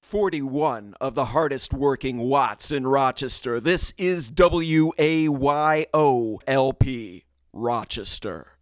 41 of the hardest working Watts in Rochester. This is WAYO-LP, Rochester.